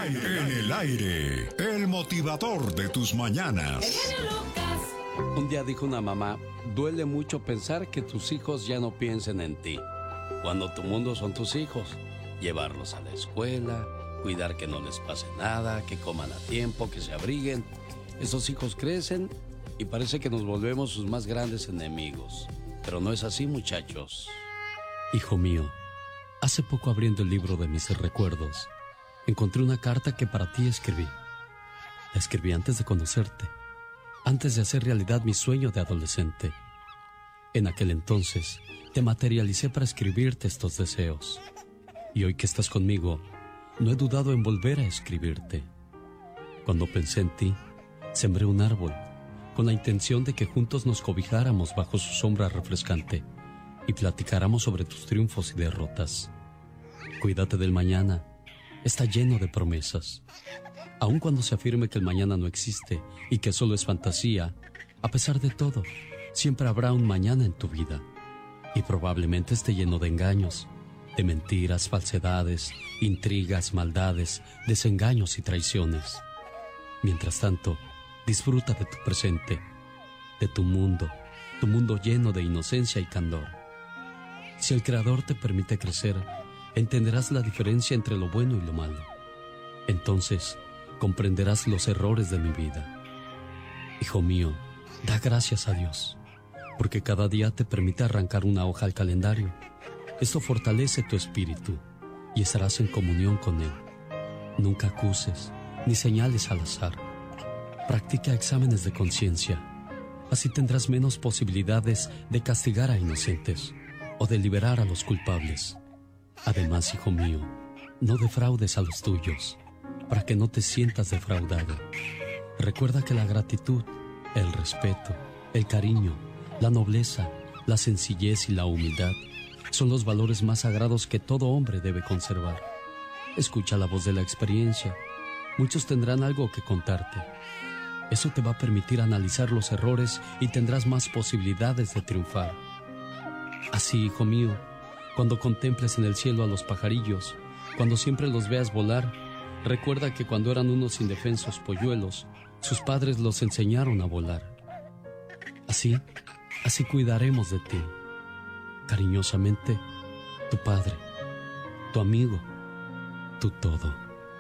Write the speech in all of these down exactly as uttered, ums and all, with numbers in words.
aire, en el aire, el motivador de tus mañanas. Un día dijo una mamá: duele mucho pensar que tus hijos ya no piensen en ti, cuando tu mundo son tus hijos. Llevarlos a la escuela, cuidar que no les pase nada, que coman a tiempo, que se abriguen. Esos hijos crecen y parece que nos volvemos sus más grandes enemigos. Pero no es así, muchachos. Hijo mío, hace poco, abriendo el libro de mis recuerdos, encontré una carta que para ti escribí. La escribí antes de conocerte, antes de hacer realidad mi sueño de adolescente. En aquel entonces, te materialicé para escribirte estos deseos. Y hoy que estás conmigo, no he dudado en volver a escribirte. Cuando pensé en ti, sembré un árbol, con la intención de que juntos nos cobijáramos bajo su sombra refrescante y platicáramos sobre tus triunfos y derrotas. Cuídate del mañana, está lleno de promesas. Aun cuando se afirme que el mañana no existe y que solo es fantasía, a pesar de todo, siempre habrá un mañana en tu vida. Y probablemente esté lleno de engaños, de mentiras, falsedades, intrigas, maldades, desengaños y traiciones. Mientras tanto, disfruta de tu presente, de tu mundo, tu mundo lleno de inocencia y candor. Si el Creador te permite crecer, entenderás la diferencia entre lo bueno y lo malo. Entonces, comprenderás los errores de mi vida. Hijo mío, da gracias a Dios, porque cada día te permite arrancar una hoja al calendario. Esto fortalece tu espíritu y estarás en comunión con Él. Nunca acuses ni señales al azar. Practica exámenes de conciencia. Así tendrás menos posibilidades de castigar a inocentes o de liberar a los culpables. Además, hijo mío, no defraudes a los tuyos, para que no te sientas defraudado. Recuerda que la gratitud, el respeto, el cariño, la nobleza, la sencillez y la humildad son los valores más sagrados que todo hombre debe conservar. Escucha la voz de la experiencia. Muchos tendrán algo que contarte. Eso te va a permitir analizar los errores y tendrás más posibilidades de triunfar. Así, hijo mío, cuando contemples en el cielo a los pajarillos, cuando siempre los veas volar, recuerda que cuando eran unos indefensos polluelos, sus padres los enseñaron a volar. Así, así cuidaremos de ti. Cariñosamente, tu padre, tu amigo, tu todo.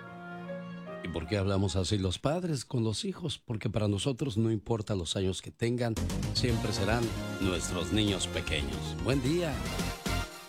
¿Y por qué hablamos así los padres con los hijos? Porque para nosotros no importa los años que tengan, siempre serán nuestros niños pequeños. Buen día.